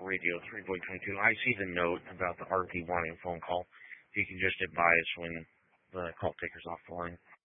Radio 3.22. I see the note about the RP wanting a phone call. If you can just advise when the call taker's off the line.